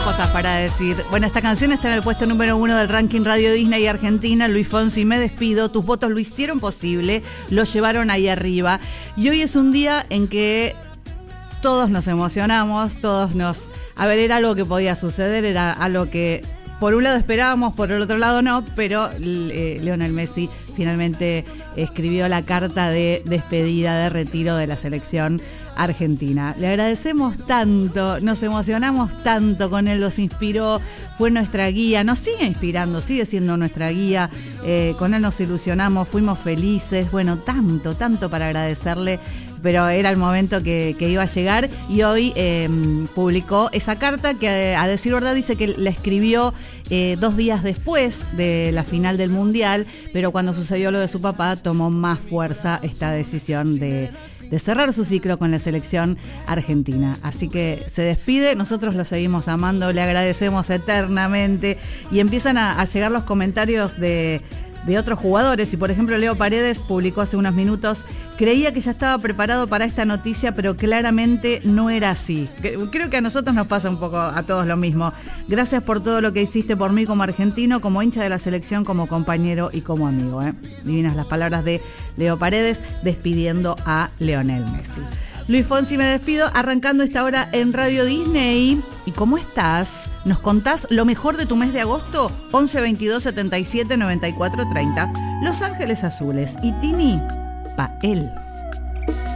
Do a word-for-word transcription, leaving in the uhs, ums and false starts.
cosas para decir. Bueno, esta canción está en el puesto número uno del ranking Radio Disney Argentina. Luis Fonsi, Me Despido. Tus votos lo hicieron posible, lo llevaron ahí arriba. Y hoy es un día en que todos nos emocionamos, todos nos... A ver, era algo que podía suceder, era algo que por un lado esperábamos, por el otro lado no, pero eh, Lionel Messi finalmente escribió la carta de despedida, de retiro de la selección argentina. Le agradecemos tanto, nos emocionamos tanto con él, nos inspiró, fue nuestra guía, nos sigue inspirando, sigue siendo nuestra guía, eh, con él nos ilusionamos, fuimos felices, bueno, tanto, tanto para agradecerle, pero era el momento que, que iba a llegar y hoy eh, publicó esa carta que a decir verdad dice que la escribió eh, dos días después de la final del Mundial, pero cuando sucedió lo de su papá tomó más fuerza esta decisión de de cerrar su ciclo con la selección argentina. Así que se despide, nosotros lo seguimos amando, le agradecemos eternamente y empiezan a, a llegar los comentarios de, de otros jugadores. Y por ejemplo Leo Paredes publicó hace unos minutos: creía que ya estaba preparado para esta noticia, pero claramente no era así. Creo que a nosotros nos pasa un poco a todos lo mismo. Gracias por todo lo que hiciste por mí como argentino, como hincha de la selección, como compañero y como amigo. ¿eh? Divinas las palabras de Leo Paredes despidiendo a Lionel Messi. Luis Fonsi, Me Despido, arrancando esta hora en Radio Disney. ¿Y cómo estás? ¿Nos contás lo mejor de tu mes de agosto? once veintidós setenta y siete noventa y cuatro treinta. Los Ángeles Azules y Tini Pael.